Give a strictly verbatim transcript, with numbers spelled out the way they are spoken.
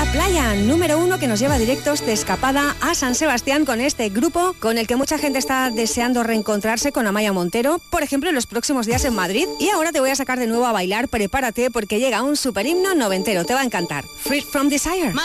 La Playa, número uno, que nos lleva directos de escapada a San Sebastián con este grupo con el que mucha gente está deseando reencontrarse con Amaya Montero, por ejemplo, en los próximos días en Madrid. Y ahora te voy a sacar de nuevo a bailar, prepárate porque llega un super himno noventero, te va a encantar. Free from Desire.